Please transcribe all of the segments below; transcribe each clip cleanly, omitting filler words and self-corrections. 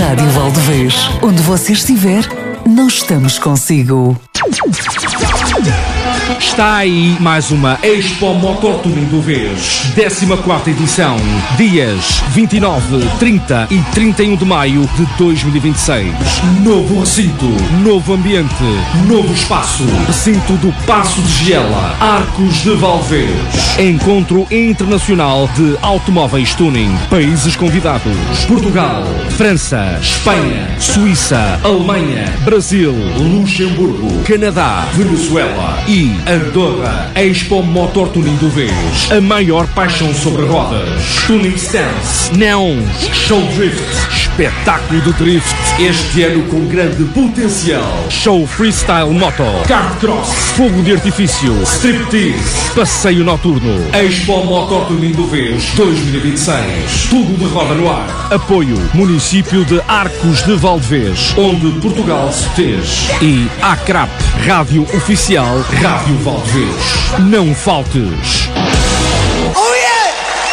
Rádio Valdevez, onde você estiver, nós estamos consigo. Está aí mais uma Expo Motor Tuning do Vez, 14ª edição, dias 29, 30 e 31 de maio de 2026. Novo recinto, novo ambiente, novo espaço. Recinto do Paço de Giela, Arcos de Valdevez. Encontro Internacional de Automóveis Tuning. Países convidados: Portugal, França, Espanha, Suíça, Alemanha, Brasil, Luxemburgo, Canadá, Venezuela e Andorra. Expo Motor Tuning do Vez, a maior paixão sobre rodas. Tuning stands, neons, show drift, espetáculo de drift. Este ano com grande potencial. Show freestyle moto, kart cross, fogo de artifício, striptease, passeio noturno. Expo Motor Tuning do Vez 2026. Tudo de roda no ar. Apoio Município de Arcos de Valdevez, onde Portugal se fez. E ACRAP, Rádio Oficial Rádio Valdevez. Não faltes. Oh yeah!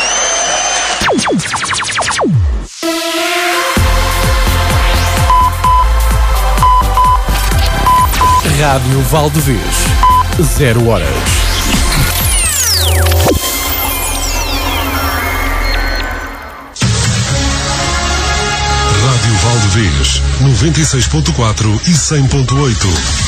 Rádio Valdevez, 0 horas. Rádio Valdevez, 96.4 e 100.8.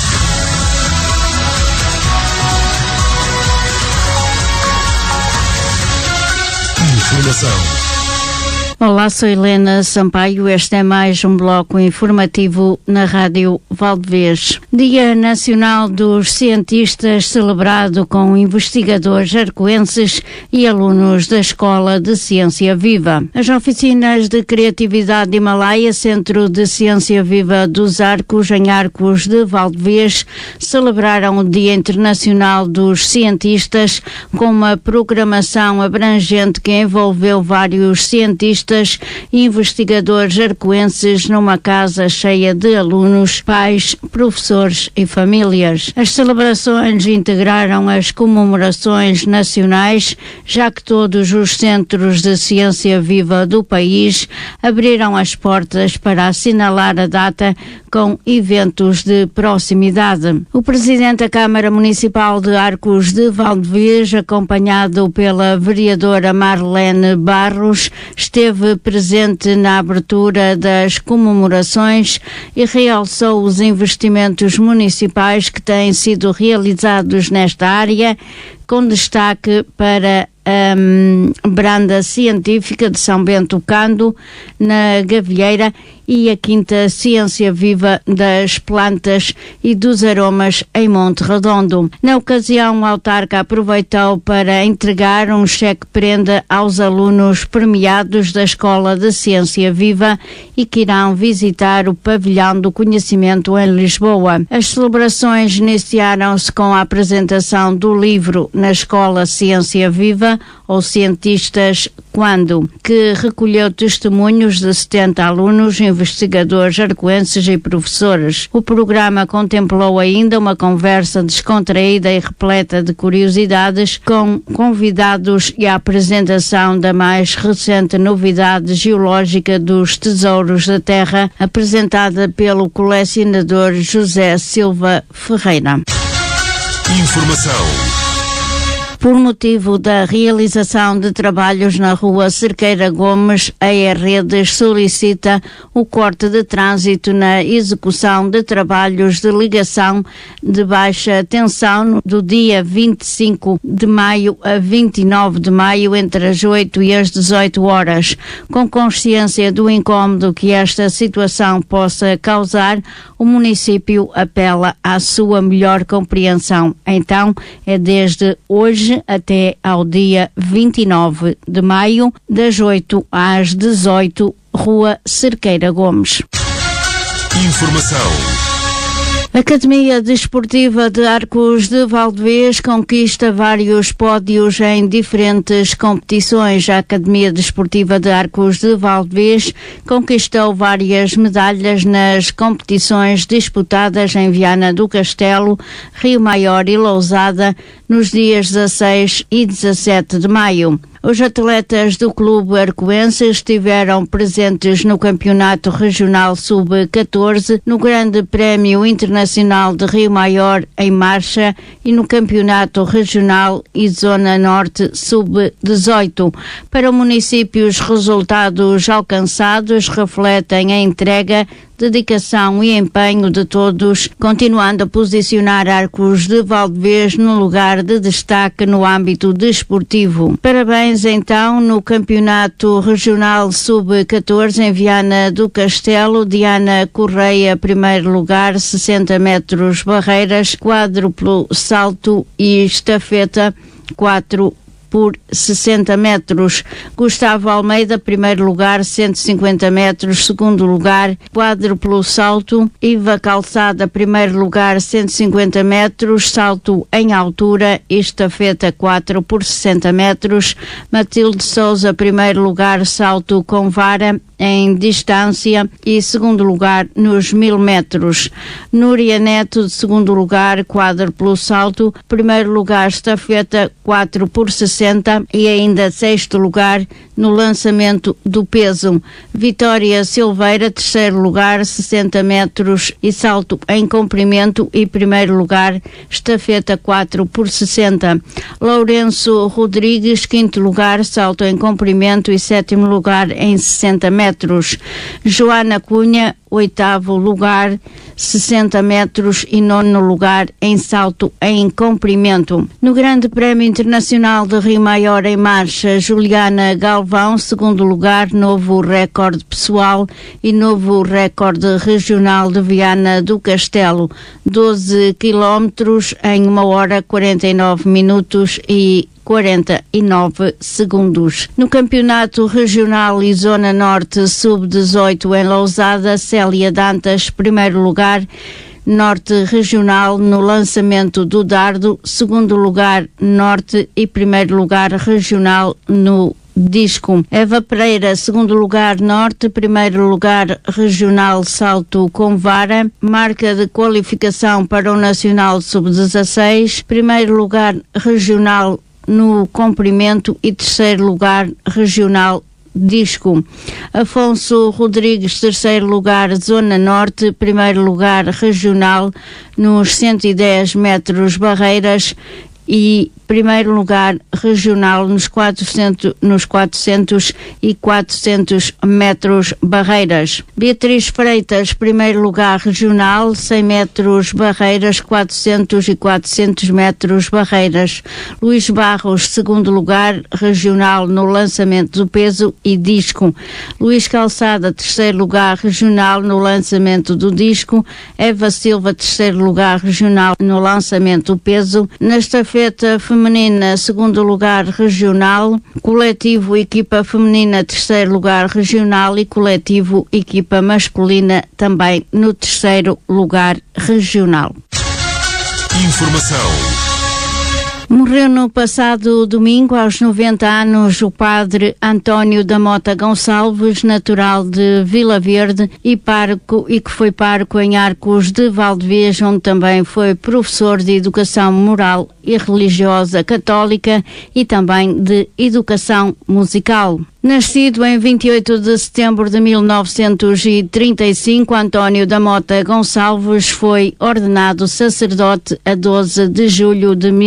Informação. Olá, sou Helena Sampaio. Este é mais um bloco informativo na Rádio Valdevez. Dia Nacional dos Cientistas, celebrado com investigadores arcoenses e alunos da Escola de Ciência Viva. As oficinas de Criatividade Himalaia, Centro de Ciência Viva dos Arcos, em Arcos de Valdevez, celebraram o Dia Internacional dos Cientistas com uma programação abrangente que envolveu vários cientistas e investigadores arcoenses numa casa cheia de alunos, pais, professores e famílias. As celebrações integraram as comemorações nacionais, já que todos os centros de ciência viva do país abriram as portas para assinalar a data com eventos de proximidade. O presidente da Câmara Municipal de Arcos de Valdevez, acompanhado pela vereadora Marlene Barros, esteve presente na abertura das comemorações e realçou os investimentos municipais que têm sido realizados nesta área, com destaque para a Branda Científica de São Bento Cando, na Gavilheira, e a Quinta Ciência Viva das Plantas e dos Aromas em Monte Redondo. Na ocasião, o autarca aproveitou para entregar um cheque-prenda aos alunos premiados da Escola de Ciência Viva e que irão visitar o Pavilhão do Conhecimento em Lisboa. As celebrações iniciaram-se com a apresentação do livro Na Escola Ciência Viva, ou Cientistas Quando, que recolheu testemunhos de 70 alunos, investigadores arcoenses e professores. O programa contemplou ainda uma conversa descontraída e repleta de curiosidades com convidados e a apresentação da mais recente novidade geológica dos Tesouros da Terra, apresentada pelo colecionador José Silva Ferreira. Informação. Por motivo da realização de trabalhos na rua Cerqueira Gomes, a E-Redes solicita o corte de trânsito na execução de trabalhos de ligação de baixa tensão do dia 25 de maio a 29 de maio, entre as 8 e as 18 horas. Com consciência do incómodo que esta situação possa causar, o município apela à sua melhor compreensão. Então, é desde hoje até ao dia 29 de maio, das 8 às 18, Rua Cerqueira Gomes. Informação. A Academia Desportiva de Arcos de Valdevez conquista vários pódios em diferentes competições. A Academia Desportiva de Arcos de Valdevez conquistou várias medalhas nas competições disputadas em Viana do Castelo, Rio Maior e Lousada nos dias 16 e 17 de maio. Os atletas do Clube Arcoense estiveram presentes no Campeonato Regional Sub-14, no Grande Prémio Internacional de Rio Maior em marcha e no Campeonato Regional e Zona Norte Sub-18. Para o município, os resultados alcançados refletem a entrega, dedicação e empenho de todos, continuando a posicionar Arcos de Valdevez no lugar de destaque no âmbito desportivo. Parabéns então no Campeonato Regional Sub-14 em Viana do Castelo. Diana Correia, primeiro lugar, 60 metros barreiras, quádruplo salto e estafeta, 4 por 60 metros. Gustavo Almeida, primeiro lugar, 150 metros, segundo lugar, quádruplo salto. Iva Calçada, primeiro lugar, 150 metros, salto em altura, estafeta 4 por 60 metros. Matilde Souza, primeiro lugar, salto com vara em distância e segundo lugar nos 1000 metros. Núria Neto, de segundo lugar, quádruplo salto, primeiro lugar, estafeta 4 por 60 e ainda sexto lugar no lançamento do peso. Vitória Silveira, terceiro lugar, 60 metros e salto em comprimento e primeiro lugar, estafeta 4 por 60. Lourenço Rodrigues, quinto lugar, salto em comprimento e sétimo lugar em 60 metros. Joana Cunha, oitavo lugar, 60 metros e nono lugar em salto em comprimento. No Grande Prémio Internacional de Rio Maior em marcha, Juliana Galvão, segundo lugar, novo recorde pessoal e novo recorde regional de Viana do Castelo, 12 quilómetros em 1 hora 49 minutos e 49 segundos. No Campeonato Regional e Zona Norte Sub-18 em Lousada, Célia Dantas, primeiro lugar, Norte Regional no lançamento do dardo, segundo lugar Norte e primeiro lugar Regional no disco. Eva Pereira, segundo lugar Norte, primeiro lugar Regional salto com vara, marca de qualificação para o Nacional Sub-16, primeiro lugar Regional no comprimento e terceiro lugar regional disco. Afonso Rodrigues, terceiro lugar Zona Norte, primeiro lugar regional nos 110 metros barreiras e primeiro lugar regional nos 400 e 400 metros barreiras. Beatriz Freitas, primeiro lugar regional, 100 metros barreiras, 400 e 400 metros barreiras. Luís Barros, segundo lugar regional no lançamento do peso e disco. Luís Calçada, terceiro lugar regional no lançamento do disco. Eva Silva, terceiro lugar regional no lançamento do peso. Na estafeta feminina, segundo lugar regional, coletivo equipa feminina, terceiro lugar regional e coletivo equipa masculina também no terceiro lugar regional. Informação. Morreu no passado domingo, aos 90 anos, o padre António da Mota Gonçalves, natural de Vila Verde e que foi pároco em Arcos de Valdevez, onde também foi professor de educação moral e religiosa católica e também de educação musical. Nascido em 28 de setembro de 1935, António da Mota Gonçalves foi ordenado sacerdote a 12 de julho de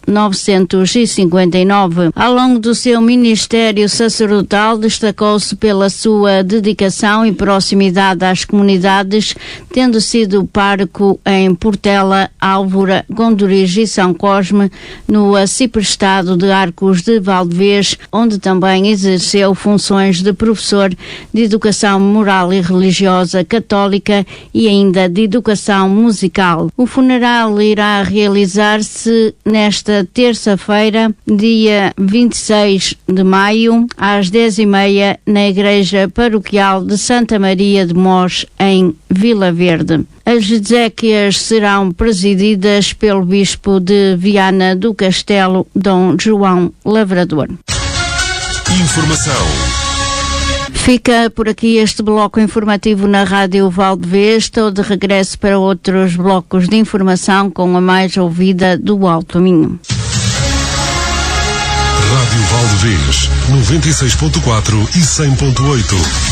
1959. Ao longo do seu ministério sacerdotal, destacou-se pela sua dedicação e proximidade às comunidades, tendo sido pároco em Portela, Álvora, Gondoriz e São Cosme, no arciprestado de Arcos de Valdevez, onde também exerceu funções de professor de educação moral e religiosa católica e ainda de educação musical. O funeral irá realizar-se nesta terça-feira, dia 26 de maio, às 10h30, na Igreja Paroquial de Santa Maria de Mós, em Vila Verde. As exéquias serão presididas pelo Bispo de Viana do Castelo, Dom João Lavrador. Informação. Fica por aqui este bloco informativo na Rádio Valdevez. Estou de regresso para outros blocos de informação com a mais ouvida do Alto Minho. Rádio Valdevez, 96.4 e 100.8.